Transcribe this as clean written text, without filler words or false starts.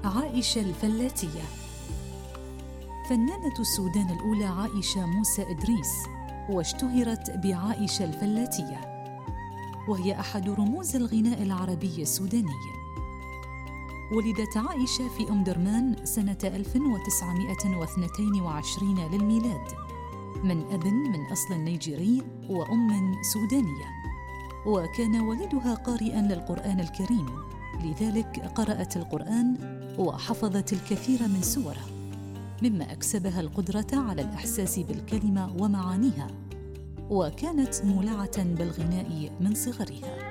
عائشة الفلاتية. فنانة السودان الأولى عائشة موسى إدريس، واشتهرت بعائشة الفلاتية، وهي أحد رموز الغناء العربي السوداني. ولدت عائشة في أم درمان سنة 1922 للميلاد، من أب من أصل نيجيري وأم سودانية، وكان والدها قارئاً للقرآن الكريم، لذلك قرأت القرآن وحفظت الكثير من سوره، مما أكسبها القدرة على الإحساس بالكلمة ومعانيها، وكانت مولعة بالغناء من صغرها.